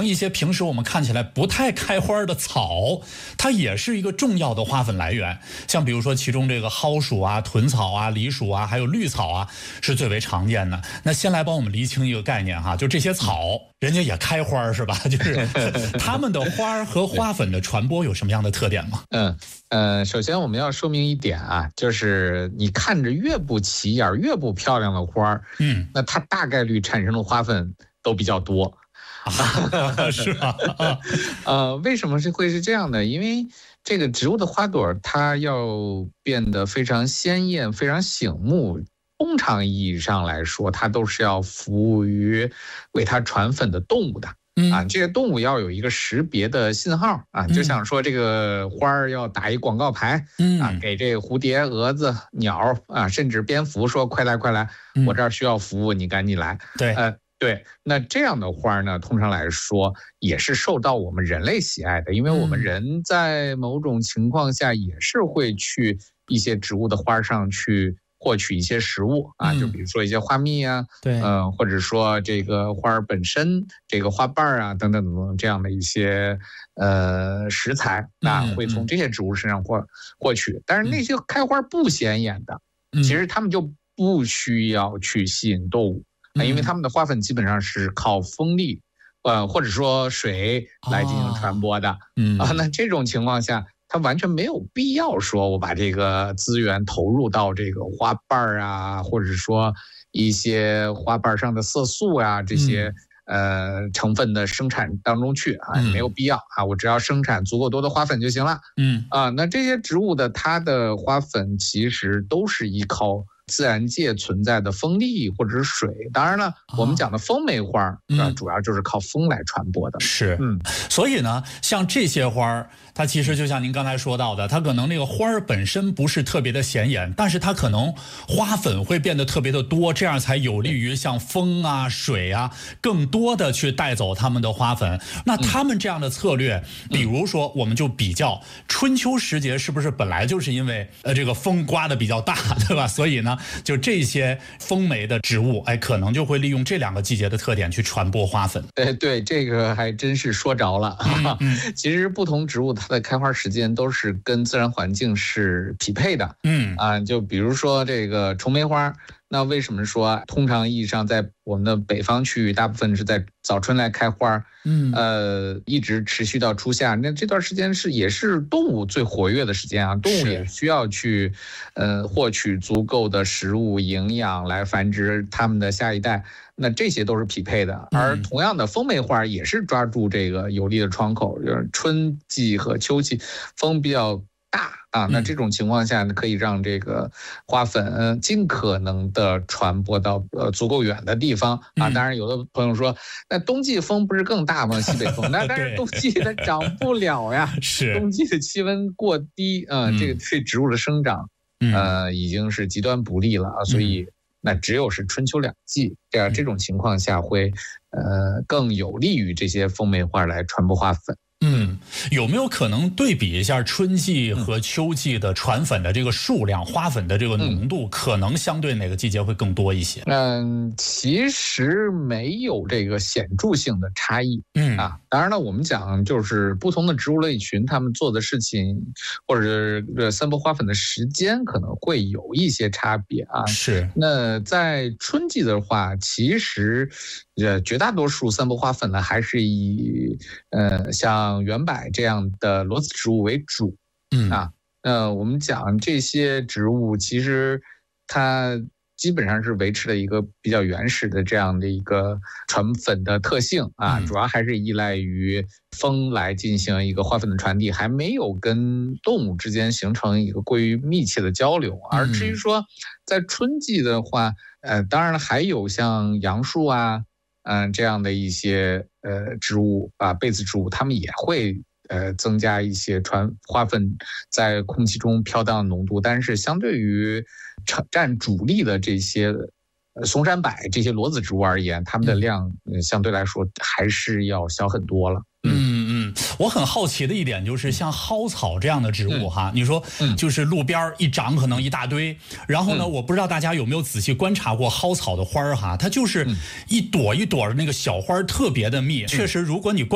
一些平时我们看起来不太开花的草，它也是一个重要的花粉来源。像比如说其中这个蒿属啊、豚草啊、梨属啊，还有绿草啊，是最为常见的。那先来帮我们厘清一个概念哈，就这些草，人家也开花是吧？就是它们的花和花粉的传播有什么样的特点吗？ 首先我们要说明一点啊，就是你看着越不起眼、越不漂亮的花，那它大概率产生的花粉都比较多。 是吧？ 为什么会是这样呢？因为这个植物的花朵它要变得非常鲜艳、非常醒目，通常意义上来说，它都是要服务于为它传粉的动物的。这些动物要有一个识别的信号啊，就像说这个花儿要打一广告牌给这个蝴蝶、蛾子、鸟啊，甚至蝙蝠说快来快来，我这儿需要服务，你赶紧来。对，那这样的花呢，通常来说也是受到我们人类喜爱的，因为我们人在某种情况下也是会去一些植物的花上去获取一些食物啊，就比如说一些花蜜啊，或者说这个花儿本身这个花瓣啊等等等等这样的一些食材啊，会从这些植物身上获取。但是那些开花不显眼的，其实他们就不需要去吸引动物。因为它们的花粉基本上是靠风力，或者说水来进行传播的，那这种情况下，它完全没有必要说我把这个资源投入到这个花瓣啊，或者说一些花瓣上的色素啊这些成分的生产当中去啊，没有必要啊，我只要生产足够多的花粉就行了。那这些植物的它的花粉其实都是依靠自然界存在的风力或者是水，当然了，我们讲的风梅花主要就是靠风来传播的。 是，所以呢，像这些花它其实就像您刚才说到的，它可能那个花本身不是特别的显眼，但是它可能花粉会变得特别的多，这样才有利于像风啊、水啊更多的去带走它们的花粉。那他们这样的策略，比如说我们就比较春秋时节是不是本来就是因为这个风刮的比较大，对吧？所以呢，就这些风梅的植物，可能就会利用这两个季节的特点去传播花粉。 对，这个还真是说着了。其实不同植物它的开花时间都是跟自然环境是匹配的。就比如说这个虫梅花，那为什么说通常意义上在我们的北方区域，大部分是在早春来开花，一直持续到初夏，那这段时间也是动物最活跃的时间啊，动物也需要去获取足够的食物营养来繁殖它们的下一代，那这些都是匹配的。而同样的风梅花也是抓住这个有利的窗口，就是春季和秋季风比较大啊，那这种情况下呢，可以让这个花粉尽可能的传播到足够远的地方啊。当然，有的朋友说，那冬季风不是更大吗？西北风，但是冬季它长不了呀，冬季的气温过低这个对植物的生长已经是极端不利了啊，所以那只有是春秋两季，这种情况下会更有利于这些风梅花来传播花粉。 有没有可能对比一下春季和秋季的传粉的这个数量，花粉的这个浓度，可能相对哪个季节会更多一些？ 其实没有这个显著性的差异。当然了，我们讲就是不同的植物类群，他们做的事情或者是散播花粉的时间可能会有一些差别啊。 是。 那在春季的话，其实绝大多数散播花粉呢，还是以像圆柏这样的裸子植物为主。我们讲这些植物，其实它基本上是维持了一个比较原始的这样的一个传粉的特性啊，主要还是依赖于风来进行一个花粉的传递，还没有跟动物之间形成一个过于密切的交流。而至于说在春季的话，当然了，还有像杨树啊，这样的一些植物啊，被子植物，它们也会增加一些花粉在空气中飘荡的浓度，但是相对于占主力的这些松山柏这些裸子植物而言，它们的量相对来说还是要小很多了。 我很好奇的一点就是像蒿草这样的植物哈，你说就是路边一长可能一大堆，然后呢，我不知道大家有没有仔细观察过蒿草的花哈，它就是一朵一朵的那个小花特别的密，确实如果你